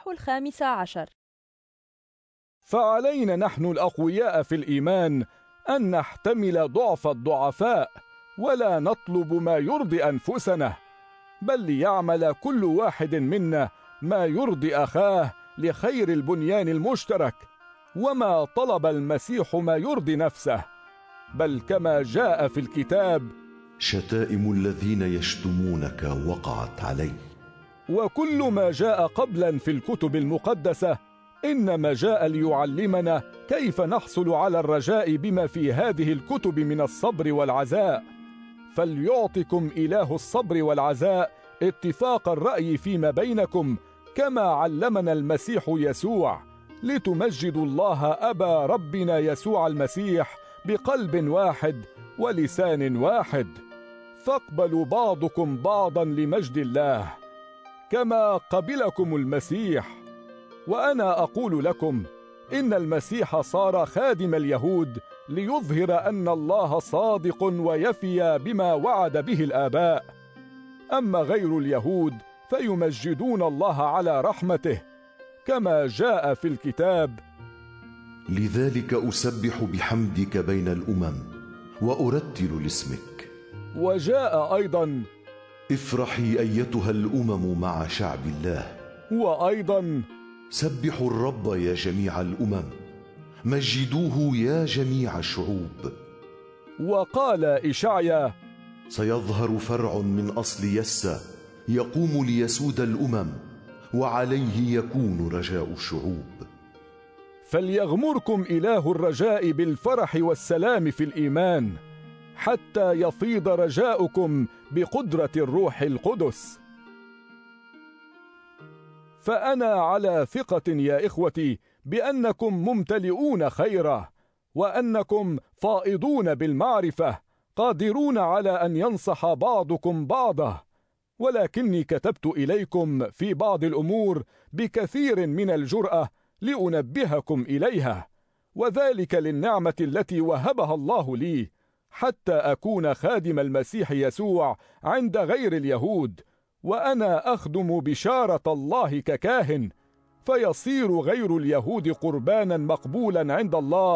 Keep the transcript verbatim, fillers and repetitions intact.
الإصحاح الخامس عشر. فعلينا نحن الأقوياء في الإيمان أن نحتمل ضعف الضعفاء، ولا نطلب ما يرضي أنفسنا، بل ليعمل كل واحد منا ما يرضي أخاه لخير البنيان المشترك. وما طلب المسيح ما يرضي نفسه، بل كما جاء في الكتاب: شتائم الذين يشتمونك وقعت علي. وكل ما جاء قبلا في الكتب المقدسة إنما جاء ليعلمنا كيف نحصل على الرجاء بما في هذه الكتب من الصبر والعزاء. فليعطكم إله الصبر والعزاء اتفاق الرأي فيما بينكم، كما علمنا المسيح يسوع، لتمجدوا الله أبا ربنا يسوع المسيح بقلب واحد ولسان واحد. فاقبلوا بعضكم بعضا لمجد الله، كما قبلكم المسيح. وأنا أقول لكم إن المسيح صار خادم اليهود ليظهر أن الله صادق ويفي بما وعد به الآباء. أما غير اليهود فيمجدون الله على رحمته، كما جاء في الكتاب: لذلك أسبح بحمدك بين الأمم وأرتل لاسمك. وجاء أيضا: افرحي أيتها الأمم مع شعب الله. وأيضا: سبحوا الرب يا جميع الأمم، مجدوه يا جميع الشعوب. وقال إشعيا: سيظهر فرع من أصل يسى يقوم ليسود الأمم، وعليه يكون رجاء الشعوب. فليغمركم إله الرجاء بالفرح والسلام في الإيمان، حتى يفيض رجاؤكم بقدرة الروح القدس. فأنا على ثقة يا إخوتي بأنكم ممتلئون خيرا، وأنكم فائضون بالمعرفة، قادرون على أن ينصح بعضكم بعضا. ولكني كتبت إليكم في بعض الأمور بكثير من الجرأة لأنبهكم إليها، وذلك للنعمة التي وهبها الله لي، حتى أكون خادم المسيح يسوع عند غير اليهود، وأنا أخدم بشارة الله ككاهن، فيصير غير اليهود قربانا مقبولا عند الله